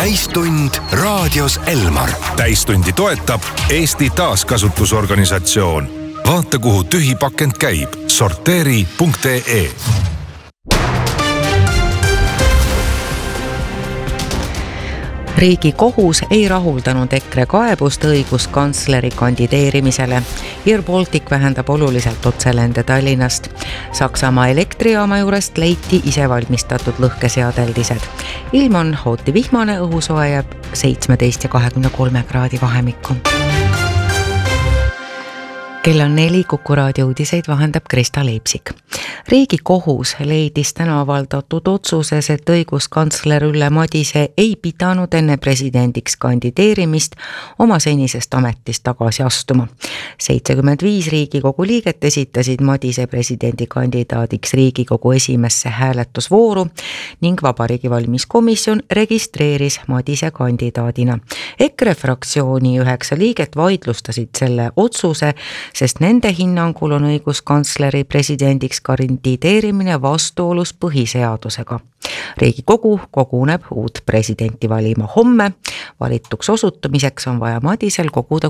täistund raadios Elmar. Täistundi toetab Eesti Taaskasutusorganisatsioon. Vaata, kuhu tühi pakend käib. Sorteeri.ee. Riigikohus ei rahuldanud EKRE kaebust õiguskantsleri kandideerimisele. Air Baltic vähendab oluliselt otselende Tallinnast. Saksamaa elektrijaama juurest leiti isevalmistatud lõhkeseadeldised. Ilm on hooti vihmane, õhusoe jääb 17 ja 23 kraadi vahemikku. Kell on 4, Kuku raadio uudiseid vahendab Krista Leipsik. Riigikohus leidis täna avaldatud otsuses, et õiguskantsler Ülle Madise ei pidanud enne presidendiks kandideerimist oma senisest ametist tagasi astuma. 75 Riigikogu liiget esitasid Madise presidendikandidaadiks Riigikogu esimesse hääletusvooru ning Vabariigi Valimiskomisjon registreeris Madise kandidaadina. EKRE fraktsiooni 9 liiget vaidlustasid selle otsuse, sest nende hinnangul on õiguskantsleri presidendiks kandideerimine vastuolus põhiseadusega. Riigikogu koguneb uut presidenti valima homme. Valituks osutumiseks on vaja Madisel koguda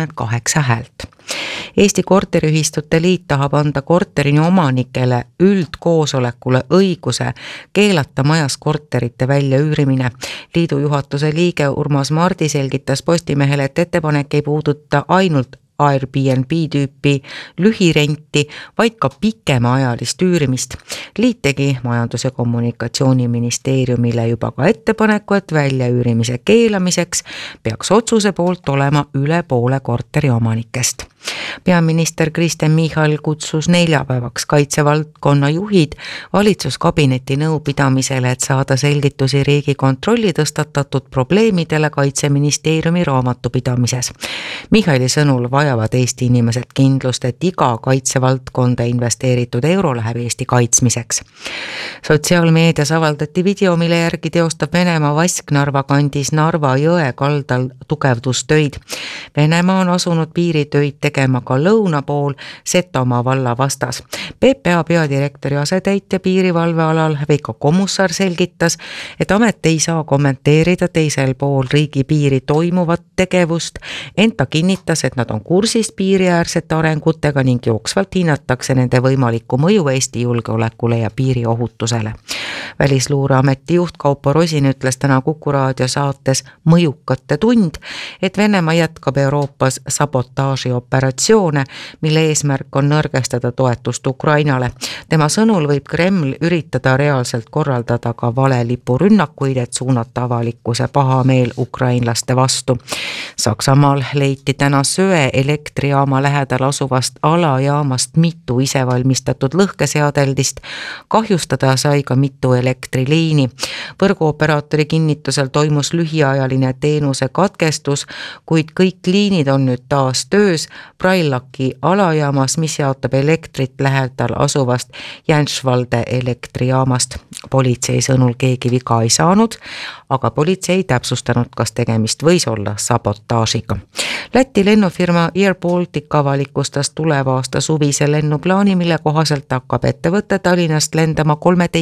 68 häält. Eesti Korteriühistute Liit tahab anda korterini omanikele üldkoosolekule õiguse keelata majas korterite väljaüürimine. Liidu juhatuse liige Urmas Mardi selgitas Postimehele, et ettepanek ei puuduta ainult Airbnb tüüpi lühirenti, vaid ka pikemaajalist üürimist. Liit tegi Majandus- ja Kommunikatsiooniministeeriumile juba ka ettepaneku, et väljaüürimise keelamiseks peaks otsuse poolt olema üle poole korteri omanikest. Peaminister Kristen Michal kutsus neljapäevaks kaitsevaldkonna juhid valitsuskabineti nõupidamisele, et saada selgitusi Riigikontrolli tõstatatud probleemidele Kaitseministeeriumi raamatupidamises. Michali sõnul vajavad Eesti inimesed kindlust, et iga kaitsevaldkonda investeeritud euro läheb Eesti kaitsmiseks. Sotsiaalmeedias avaldati video, mille järgi teostab Venemaa Vasknarva kandis Narva jõe kaldal tugevdustöid. Venemaa on asunud piiritöid tegema ka lõuna pool Setomaa valla vastas. PPA peadirektori asetäitja piirivalvealal Veiko Kommussar selgitas, et amet ei saa kommenteerida teisel pool riigipiiri toimuvat tegevust, ent ta kinnitas, et nad on kursis piiriäärsete arengutega ning jooksvalt hinnatakse nende võimalikku mõju Eesti julgeolekule ja piiriohutusele. Välisluureameti juht Kaupo Rosin ütles täna Kuku raadio saates Mõjukate tund, et Venemaa jätkab Euroopas sabotaažioperatsioone, mille eesmärk on nõrgestada toetust Ukrainale. Tema sõnul võib Kreml üritada reaalselt korraldada ka valelipurünnakuid, et suunata avalikkuse pahameel ukrainlaste vastu. Saksamaal leiti täna Söe elektrijaama lähedal asuvast alajaamast mitu isevalmistatud lõhkeseadeldist. Kahjustada sai ka mitu elektriliini. Võrguoperaatori kinnitusel toimus lühiajaline teenuse katkestus, kuid kõik liinid on nüüd taas töös Braillaki alajaamas, mis jaotab elektrit lähedal asuvast Jänšvalde elektrijaamast. Politsei sõnul keegi viga ei saanud, aga politsei ei täpsustanud, kas tegemist võis olla sabotaažiga. Läti lennufirma Air Baltic avalikustas tuleva aasta suvise lennuplaani, mille kohaselt hakkab ettevõte Tallinnast lendama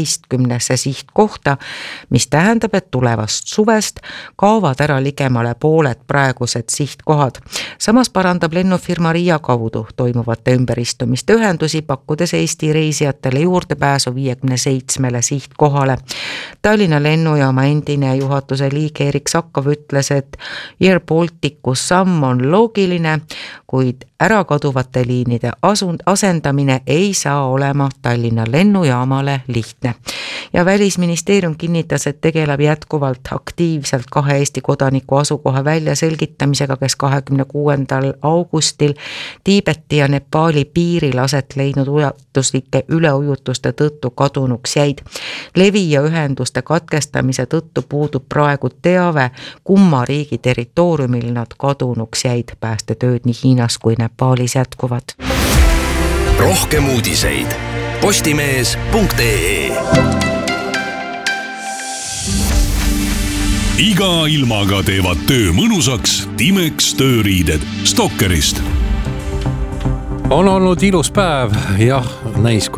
13 sihtkohta, mis tähendab, et tulevast suvest kaovad ära ligemale pooled praegused sihtkohad. Samas parandab lennufirma Riia kaudu toimuvate ümberistumiste ühendusi, pakkudes Eesti reisijatele juurdepääsu 57 sihtkohale. Tallinna lennujaama endine juhatuse liige Erik Sakkov ütles, et Air Balticu samm on loogiline, kuid ärakaduvate liinide asendamine ei saa olema Tallinna lennujaamale lihtne. Ja Välisministeerium kinnitas, et tegeleb jätkuvalt aktiivselt 2 Eesti kodaniku asukoha väljaselgitamisega, kes 26. augustil Tiibeti ja Nepaali piiril aset leidnud ulatuslike üleujutuste tõttu kadunuks jäid. Levi ja ühenduste katkestamise tõttu puudub praegu teave, kumma riigi territooriumil nad kadunuks jäid. Päästetööd nii Hiinas kui Nepaalis jätkuvad. Rohkem uudiseid postimees.ee. Iga ilmaga teevad töö mõnusaks Timex tööriided Stokkerist. On olnud ilus päev, jah, näis